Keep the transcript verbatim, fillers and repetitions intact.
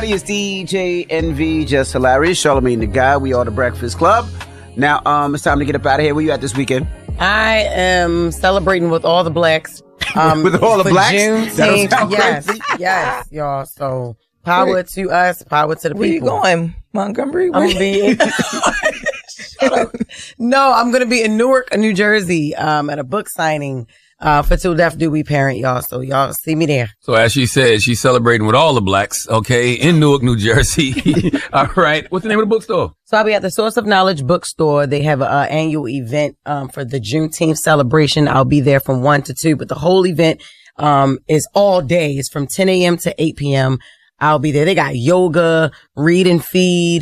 It's D J N V, Just Hilarious, Charlamagne the Guy. We are the Breakfast Club. Now, um, it's time to get up out of here. Where you at this weekend? I am celebrating with all the blacks. Um, with all the blacks? Juneteenth. Yes, yes, y'all. So power Wait. to us, power to the Where people. Where you going, Montgomery? Where I'm gonna be. In- no, I'm gonna be in Newark, New Jersey, um, at a book signing. Uh, for Till Death Do We Parent, y'all. So y'all see me there. So as she said, she's celebrating with all the blacks, okay, in Newark, New Jersey. All right. What's the name of the bookstore? So I'll be at the Source of Knowledge bookstore. They have an uh, annual event, um, for the Juneteenth celebration. I'll be there from one to two, but the whole event, um, is all day. It's from ten a.m. to eight p.m. I'll be there. They got yoga, read and feed.